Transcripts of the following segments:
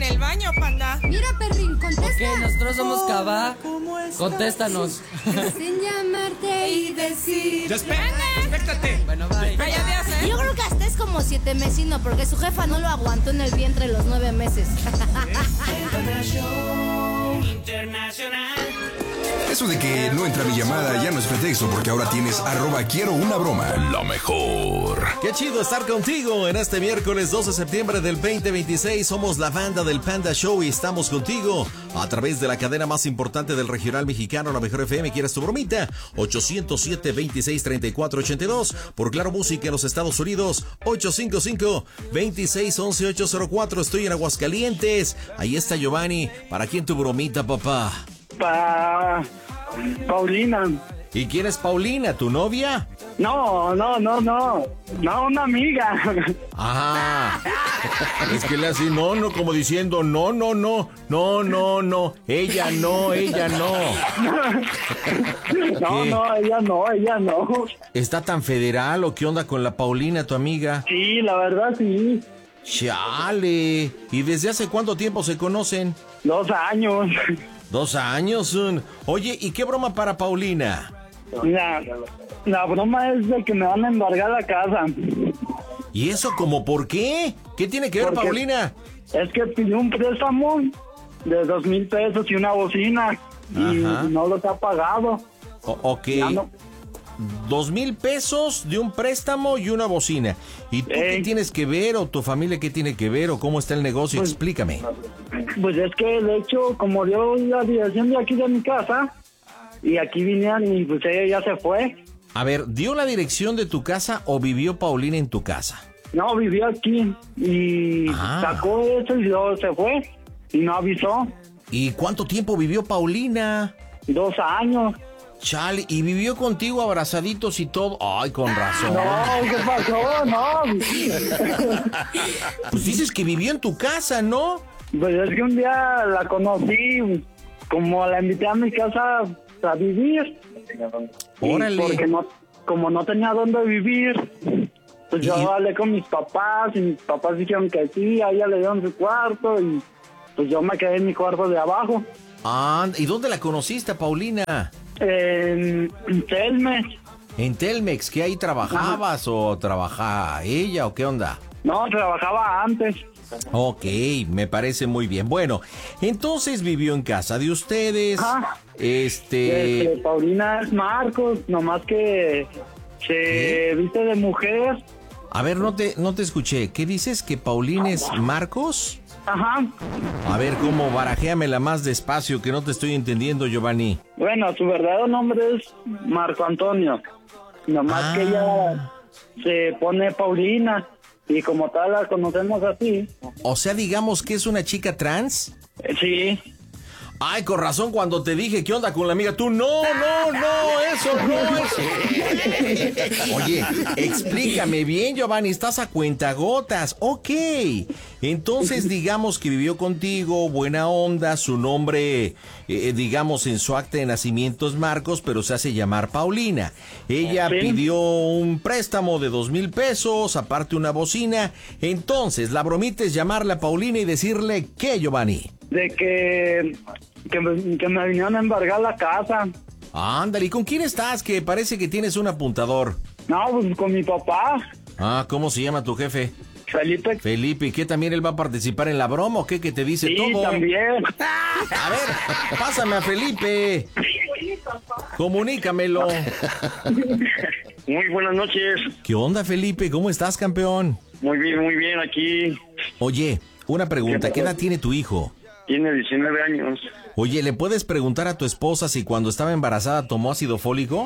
el baño, panda. Mira, perrín, contesta. Ok, nosotros somos Cava. Contéstanos. Sin llamarte y decir. ¡Despértate! Bueno, bye. Ay, adiós, Yo creo que hasta es como 7 mesino, porque su jefa no lo aguantó en el vientre los 9 meses. Eso de que no entra mi llamada ya no es pretexto, porque ahora tienes @quiero una broma. Lo mejor. Qué chido estar contigo en este miércoles 12 de septiembre del 2026. Somos la banda del Panda Show y estamos contigo a través de la cadena más importante del regional mexicano, la Mejor FM. ¿Quieres tu bromita? 807-26-34-82. Por Claro Música en los Estados Unidos, 855-2611-804. Estoy en Aguascalientes. Ahí está Giovanni. ¿Para quién tu bromita, papá? Para Paulina. ¿Y quién es Paulina, tu novia? No, una amiga. Ah, es que le hace no, como diciendo no, ella no. Ella no. ¿Está tan federal o qué onda con la Paulina, tu amiga? Sí, la verdad sí. Chale, ¿y desde hace cuánto tiempo se conocen? 2 años. 2 años. Oye, ¿y qué broma para Paulina? La broma es de que me van a embargar la casa. ¿Y eso como por qué? ¿Qué tiene que ver, Porque Paulina? Es que pidió un préstamo de 2,000 pesos y una bocina. Y Ajá. no los ha pagado. Ok. Ya no. 2,000 pesos de un préstamo y una bocina. ¿Y tú qué tienes que ver o tu familia qué tiene que ver o cómo está el negocio? Pues, explícame. Pues es que de hecho, como dio la dirección de aquí de mi casa, y aquí vinieron y pues ella ya se fue. A ver, ¿dio la dirección de tu casa o vivió Paulina en tu casa? No, vivió aquí y sacó eso y luego se fue y no avisó. ¿Y cuánto tiempo vivió Paulina? 2 años. Chale, ¿y vivió contigo abrazaditos y todo? Ay, con razón. No, ¿qué pasó? No. Pues dices que vivió en tu casa, ¿no? Pues es que un día la conocí, como la invité a mi casa a vivir. Órale. Y porque como no tenía dónde vivir, pues yo hablé con mis papás y mis papás dijeron que sí, a ella le dieron su cuarto y pues yo me quedé en mi cuarto de abajo. Ah, ¿y dónde la conociste, Paulina? En Telmex. ¿En Telmex? ¿Que ahí trabajabas o trabajaba ella o qué onda? No, trabajaba antes. Ok, me parece muy bien. Bueno, entonces vivió en casa de ustedes. Ajá. Paulina es Marcos, nomás que se viste de mujer. A ver, no te escuché. ¿Qué dices? ¿Que Paulina es Marcos? Ajá. A ver, ¿cómo? Barajéamela más despacio, que no te estoy entendiendo, Giovanni. Bueno, su verdadero nombre es Marco Antonio. Nomás que ella se pone Paulina. Y como tal la conocemos así. O sea, digamos que es una chica trans. Sí. Ay, con razón cuando te dije, ¿qué onda con la amiga? Tú, no, eso. Oye, explícame bien, Giovanni, estás a cuentagotas. Ok, entonces digamos que vivió contigo, buena onda, su nombre, digamos en su acta de nacimiento es Marcos, pero se hace llamar Paulina. Ella pidió un préstamo de 2,000 pesos, aparte una bocina. Entonces, la bromita es llamarle a Paulina y decirle, ¿qué, Giovanni? De que me vinieron a embargar la casa. Ándale, ¿y con quién estás? Que parece que tienes un apuntador. No, pues con mi papá. Ah, ¿cómo se llama tu jefe? Felipe. Felipe, ¿y qué también él va a participar en la broma o qué? ¿Que te dice sí, todo? Sí, también. A ver, pásame a Felipe. Comunícamelo. Muy buenas noches. ¿Qué onda, Felipe? ¿Cómo estás, campeón? Muy bien, aquí. Oye, una pregunta, ¿qué edad tiene tu hijo? Tiene 19 años. Oye, ¿le puedes preguntar a tu esposa si cuando estaba embarazada tomó ácido fólico?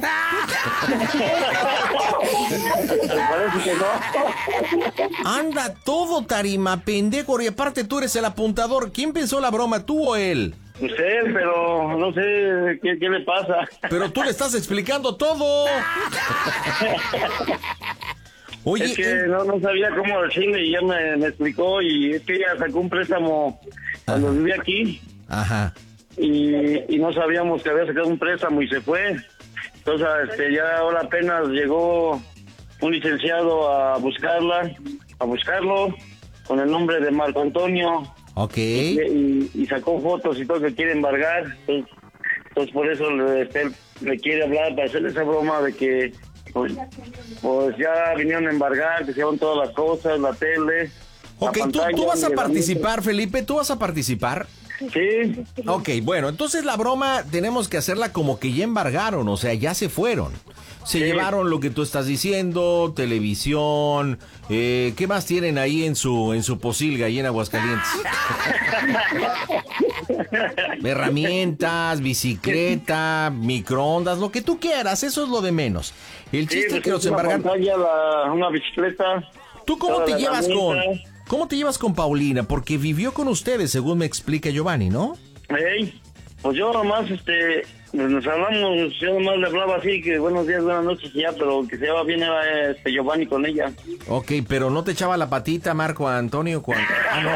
Anda, todo tarima, pendejo, y aparte tú eres el apuntador. ¿Quién pensó la broma, tú o él? Usted, pero no sé qué le pasa. Pero tú le estás explicando todo. Oye, es que no sabía cómo decirle y ya me explicó, y es que ella sacó un préstamo cuando vivía aquí. Ajá. Y no sabíamos que había sacado un préstamo y se fue. Entonces, ya ahora apenas llegó un licenciado a buscarlo con el nombre de Marco Antonio. Ok. Y sacó fotos y todo que quiere embargar. Entonces por eso le quiere hablar para hacerle esa broma de que pues ya vinieron a embargar, que se llevan todas las cosas, la tele. Ok, ¿tú vas a participar, Felipe? ¿Tú vas a participar? Sí. Ok, bueno, entonces la broma tenemos que hacerla como que ya embargaron, o sea, ya se fueron. Se llevaron lo que tú estás diciendo, televisión, ¿qué más tienen ahí en su posilga, ahí en Aguascalientes? Herramientas, bicicleta, microondas, lo que tú quieras, eso es lo de menos. El chiste es que los embargan. Una bicicleta. ¿Tú cómo te llevas con Paulina? Porque vivió con ustedes, según me explica Giovanni, ¿no? Pues yo nomás, nos hablamos, yo nomás le hablaba así, que buenos días, buenas noches y ya, pero que se lleva bien era Giovanni con ella. Ok, pero ¿no te echaba la patita Marco Antonio cuando...?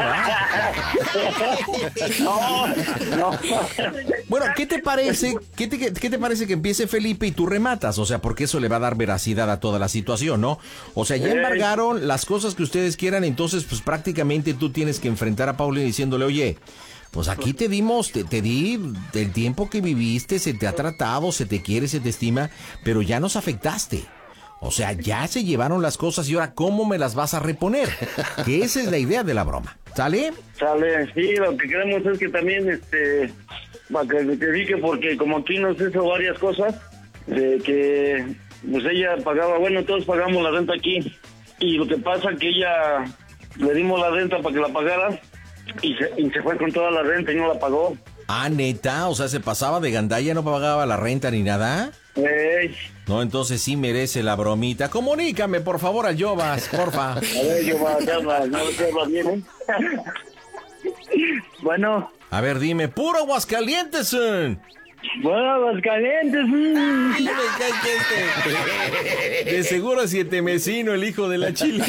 No. Bueno, ¿qué te parece? ¿Qué te parece que empiece Felipe y tú rematas? O sea, porque eso le va a dar veracidad a toda la situación, ¿no? O sea, ya embargaron las cosas que ustedes quieran, entonces pues prácticamente tú tienes que enfrentar a Paulina diciéndole, oye, pues aquí te di el tiempo que viviste, se te ha tratado, se te quiere, se te estima, pero ya nos afectaste. O sea, ya se llevaron las cosas y ahora, ¿cómo me las vas a reponer? Que esa es la idea de la broma. ¿Sale? Sale, sí, lo que queremos es que también, para que te dije, porque como aquí nos hizo varias cosas, de que, pues ella pagaba, bueno, todos pagamos la renta aquí, y lo que pasa que ella, le dimos la renta para que la pagara, y se fue con toda la renta y no la pagó. Ah, ¿neta? O sea, ¿se pasaba de gandalla, no pagaba la renta ni nada? No, entonces sí merece la bromita. Comunícame, por favor, al Jovas, porfa. A ver, Jovas, no te hablas bien, Bueno. A ver, dime, puro Aguascalientes, Bueno, Aguascalientes. De seguro sietemesino, el hijo de la chile.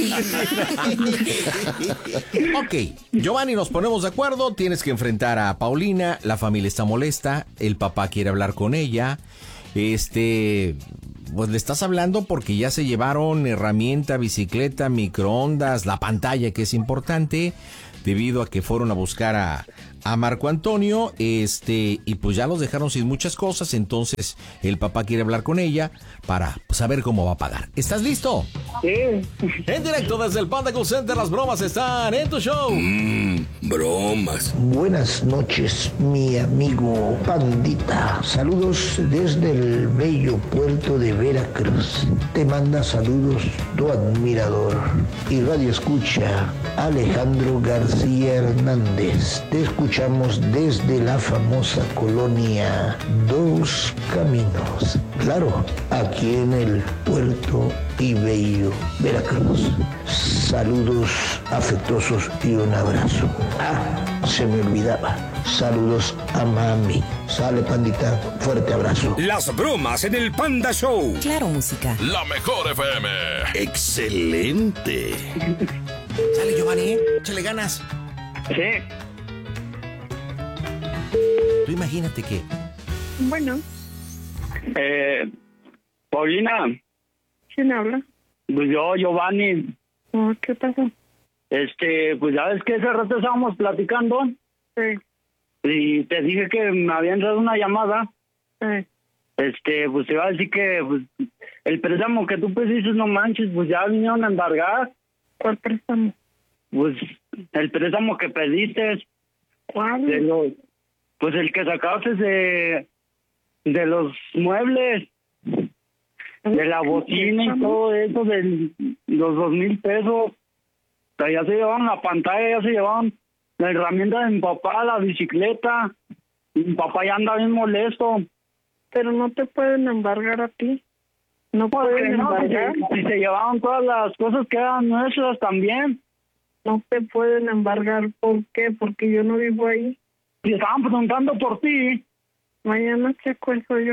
Ok, Giovanni, nos ponemos de acuerdo. Tienes que enfrentar a Paulina. La familia está molesta. El papá quiere hablar con ella. Pues le estás hablando porque ya se llevaron herramienta, bicicleta, microondas, la pantalla, que es importante, debido a que fueron a buscar a Marco Antonio, y pues ya los dejaron sin muchas cosas. Entonces el papá quiere hablar con ella para saber cómo va a pagar. ¿Estás listo? Sí. En directo desde el Panda Call Center, las bromas están en tu show. Bromas. Buenas noches, mi amigo Pandita. Saludos desde el bello puerto de Veracruz. Te manda saludos tu admirador y radio escucha Alejandro García Hernández. Te escuchamos desde la famosa colonia Dos Caminos. Claro, aquí en el puerto y bello Veracruz. Saludos afectuosos y un abrazo. Se me olvidaba. Saludos a mami. Sale, Pandita. Fuerte abrazo. Las bromas en el Panda Show. Claro, música. La mejor FM. Excelente. Sale, Giovanni, échale ganas. Sí. Tú imagínate que... Bueno, Paulina. ¿quién habla? Pues yo, Giovanni. ¿Qué pasó? Pues ya ves que ese rato estábamos platicando. Sí. Y te dije que me había entrado una llamada. Sí. Pues te iba a decir que pues, el préstamo que tú pediste, no manches, pues ya vinieron a embargar. ¿Cuál préstamo? Pues el préstamo que pediste. ¿Cuál? Pues el que sacaste de los muebles, de la bocina y todo eso, de los 2,000 pesos. O sea, ya se llevaban la pantalla, ya se llevaban la herramienta de mi papá, la bicicleta. Mi papá ya anda bien molesto. Pero no te pueden embargar a ti. No pueden embargar. Si se llevaban todas las cosas que eran nuestras también. No te pueden embargar. ¿Por qué? Porque yo no vivo ahí. Si estaban preguntando por ti. Mañana checo eso yo.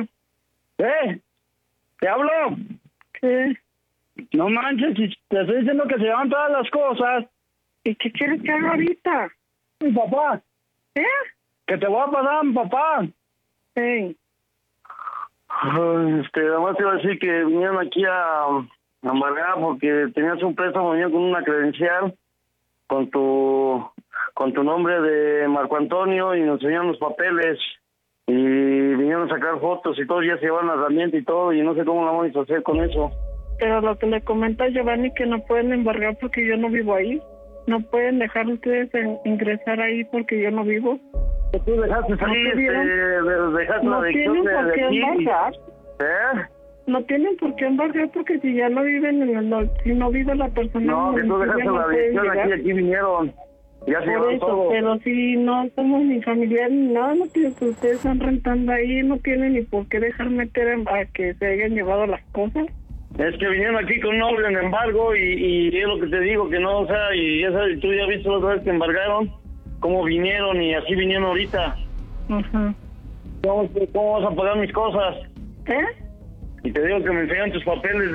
¿Te hablo? ¿Qué? No manches, si te estoy diciendo que se llevan todas las cosas. ¿Y qué quieres que haga ahorita? Mi papá. ¿Qué? Que te voy a pasar a mi papá. Sí. Además te iba a decir que vinieron aquí a embargar porque tenías un préstamo, venían con una credencial, con con tu nombre de Marco Antonio y nos enseñaron los papeles y vinieron a sacar fotos y todo, ya se llevan la herramienta y todo y no sé cómo la vamos a hacer con eso. Pero lo que le comenta a Giovanni que no pueden embargar porque yo no vivo ahí. No pueden dejar ustedes ingresar ahí porque yo no vivo. Tú dejaste salir, dejaste la dirección de aquí. Embargar. No tienen por qué embargar porque si ya no viven si no vive la persona. No, que tú dejaste la dirección aquí vinieron. Ya se llevaron todo. Pero si no somos ni familiares ni nada, no tienen, que ustedes están rentando ahí, no tienen ni por qué dejar meter a que se hayan llevado las cosas. Es que vinieron aquí con un orden de embargo y es lo que te digo, que no, o sea, y ya sabes, tú ya viste la otra vez que embargaron, cómo vinieron y así vinieron ahorita. Ajá. ¿Cómo vas a pagar mis cosas? ¿Eh? Y te digo que me enseñan tus papeles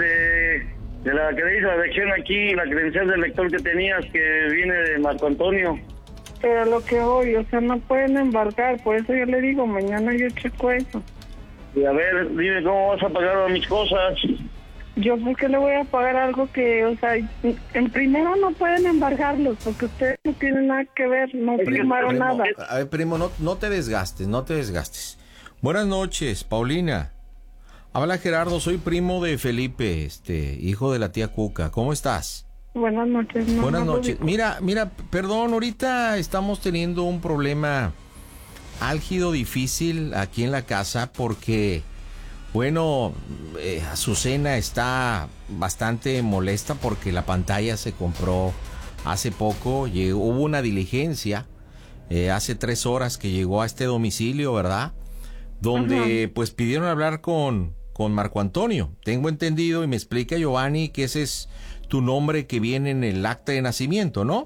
de la credencial de elección aquí, la credencial del lector que tenías, que viene de Marco Antonio. Pero lo que voy, o sea, no pueden embargar, por eso yo le digo, mañana yo checo eso. Y a ver, dime cómo vas a pagar mis cosas. Yo, ¿por qué le voy a pagar algo que, o sea, en primero no pueden embargarlos, porque ustedes no tienen nada que ver, no firmaron nada. A ver, primo, no te desgastes. Buenas noches, Paulina. Habla Gerardo, soy primo de Felipe, hijo de la tía Cuca. ¿Cómo estás? Buenas noches. Buenas noches. Mira, perdón, ahorita estamos teniendo un problema álgido, difícil aquí en la casa porque... Bueno, Azucena está bastante molesta porque la pantalla se compró hace poco. Hubo una diligencia hace 3 horas que llegó a este domicilio, ¿verdad? Donde pues pidieron hablar con Marco Antonio. Tengo entendido y me explica Giovanni que ese es tu nombre que viene en el acta de nacimiento, ¿no?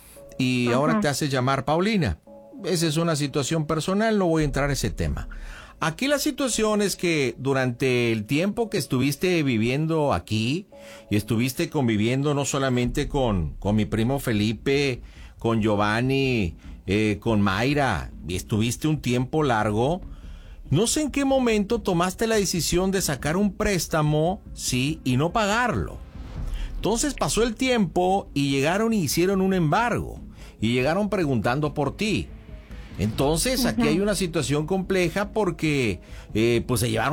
Y ahora te haces llamar Paulina. Esa es una situación personal, no voy a entrar a ese tema. Aquí la situación es que durante el tiempo que estuviste viviendo aquí y estuviste conviviendo no solamente con mi primo Felipe, con Giovanni, con Mayra, y estuviste un tiempo largo, no sé en qué momento tomaste la decisión de sacar un préstamo, sí, y no pagarlo. Entonces pasó el tiempo y llegaron y hicieron un embargo y llegaron preguntando por ti. Entonces, aquí hay una situación compleja porque pues se llevaron